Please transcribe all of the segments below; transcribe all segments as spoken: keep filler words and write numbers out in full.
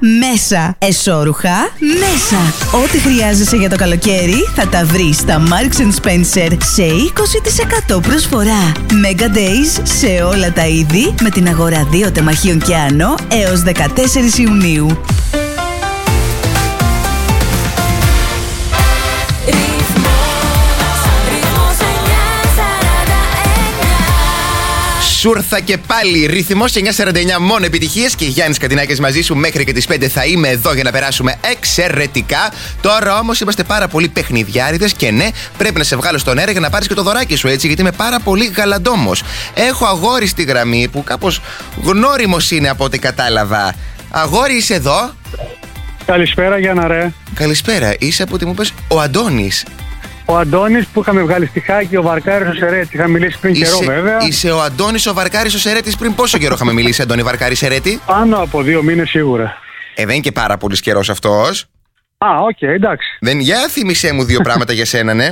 μέσα. Εσώρουχα μέσα. Ό,τι χρειάζεσαι για το καλοκαίρι θα τα βρεις στα Marks and Spencer σε είκοσι τοις εκατό προσφορά. Mega Days σε όλα τα είδη με την αγορά δύο τεμαχίων και άνω έως δεκατέσσερις Ιουνίου. Σούρθα και πάλι ρυθμός εννιακόσια σαράντα εννιά, μόνο επιτυχίες, και Γιάννης Κατινάκης μαζί σου μέχρι και τις πέντε θα είμαι εδώ για να περάσουμε εξαιρετικά. Τώρα όμως είμαστε πάρα πολύ παιχνιδιάριδες και ναι, πρέπει να σε βγάλω στον αέρα για να πάρεις και το δωράκι σου, έτσι, γιατί είμαι πάρα πολύ γαλαντόμος. Έχω αγόρι στη γραμμή που κάπως γνώριμος είναι από ό,τι κατάλαβα. Αγόρι, είσαι εδώ? Καλησπέρα, Γιάννα, ρε. Καλησπέρα, είσαι από ό,τι μου πες ο Αντώνης. Ο Αντώνης που είχαμε βγάλει στη Χάκη, ο Βαρκάρης ο Σερέτης. Είχαμε μιλήσει πριν είσαι, καιρό, βέβαια. Είσαι ο Αντώνης ο Βαρκάρης ο Σερέτης. Πριν πόσο καιρό είχαμε μιλήσει, Αντώνη Βαρκάρη Σερέτη? Πάνω από δύο μήνες σίγουρα. Ε, δεν είναι και πάρα πολύ καιρός αυτός. Α, οκ, okay, εντάξει. Δεν, για θύμισέ μου δύο πράγματα για σένα, ναι.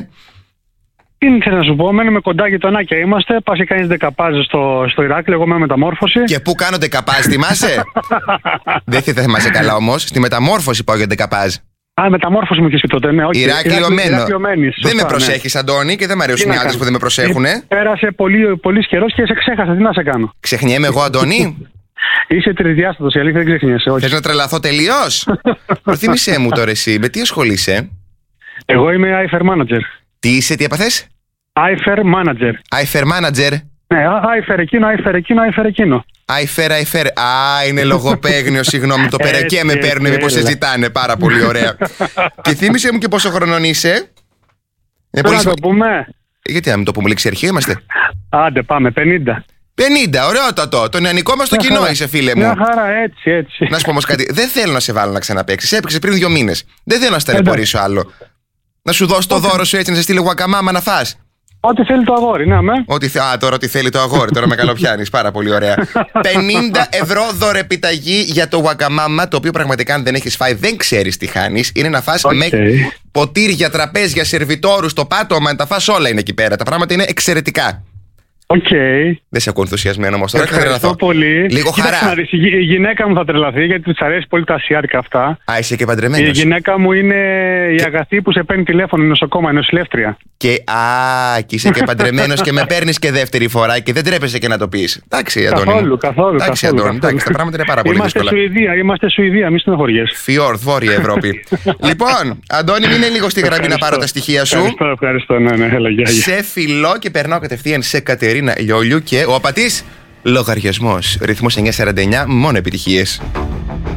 Τι ήθελα να σου πω, μένουμε κοντά γειτονάκια είμαστε. Πας και κάνεις δεκαπάζ στο, στο Ηράκλειο, εγώ με μεταμόρφωση. Και πού κάνω δεκαπάζ, θυμάσαι? Δεν θα θυμάσαι καλά όμως. Στη μεταμόρφωση πάω για δεκαπάζ. Α, μεταμόρφωση μου είχες πει τότε, ναι, όχι. Ηράκλειο. Δεν με προσέχεις, ναι. Αντώνη, και δεν μ' αρέσουν οι άντρες που δεν με προσέχουνε. Πέρασε πολύ, πολύ καιρό και σε ξέχασα. Τι να σε κάνω? Ξεχνιέμαι εγώ, Αντώνη? Είσαι τρισδιάστατος, η αλήθεια, δεν ξεχνιέσαι. Θες να τρελαθώ τελείως? Προθύμησέ μου τώρα εσύ, με τι ασχολείσαι? Εγώ είμαι άιφερ manager. Τι είσαι, τι έπαθες? άιφερ manager. άιφερ manager. Ναι, άιφερ εκείνο, άιφερ εκείνο, άιφερ εκείνο. Άιφερ, άιφερ. Α, είναι λογοπαίγνιο, συγγνώμη. Το περακέ με παίρνουν, μήπως σε ζητάνε. Πάρα πολύ ωραία. Και θύμισε μου και πόσο χρονών είσαι. Πρέπει να το πούμε. Γιατί να μην το πούμε, λεξιαρχείο είμαστε. Άντε, πάμε, πενήντα. πενήντα, ωραιότατο. Το νεανικό μας το κοινό χαρά. Είσαι, φίλε μου. Μια χαρά, έτσι, έτσι. Να σου πω όμως κάτι. Δεν θέλω να σε βάλω να ξαναπαίξεις. Έπαιξες πριν δύο μήνες. Δεν θέλω να σε ταλαιπωρήσω άλλο. Να σου δώσω το δώρο σου έτσι, να σε στείλω γουακαμάμα να φας. Ό,τι θέλει το αγόρι, ναι, με. Ό,τι θε... Α, τώρα ό,τι θέλει το αγόρι, τώρα με καλοπιάνεις. Πάρα πολύ ωραία. πενήντα ευρώ δωρεπιταγή για το γουακαμάμα, το οποίο πραγματικά αν δεν έχεις φάει δεν ξέρεις τι χάνεις. Είναι να φας okay. με ποτήρια, τραπέζια, σερβιτόρους, το πάτωμα, να τα φας όλα είναι εκεί πέρα. Τα πράγματα είναι εξαιρετικά. Οκ. Okay. Δεν σε ακούω ενθουσιασμένο όμως τώρα. Ευχαριστώ πολύ. Λίγο χαρά. Κοίταξε, η γυναίκα μου θα τρελαθεί γιατί της αρέσει πολύ τα ασιάτικα αυτά. Α, είσαι και παντρεμένος. Η γυναίκα μου είναι η και... αγαθή που σε παίρνει τηλέφωνο, νοσοκόμα, νοσηλεύτρια. Και α, και είσαι και παντρεμένος και με παίρνεις και δεύτερη φορά και δεν τρέπεσαι και να το πεις. Εντάξει, Αντώνη. Καθόλου, καθόλου. Εντάξει, καθόλου, Αντώνη, εντάξει, τα πράγματα είναι πάρα πολύ είμαστε δύσκολα. Σουηδία, είμαστε Σουηδία, μη στενοχωριέσαι. Φιόρδ, Βόρεια Ευρώπη. Λοιπόν, Αντώνη, μείνε λίγο στη γραμμή να πάρω τα στοιχεία σου. Ευχαριστώ, ευχαριστώ. Ναι, ναι, έλα, γεια, γεια. Σε φιλό και περνάω κατευθείαν σε Κατερίνα Λιόλιου και ο απατής λογαριασμός. Ρυθμός εννιακόσια σαράντα εννιά, μόνο επιτυχίες.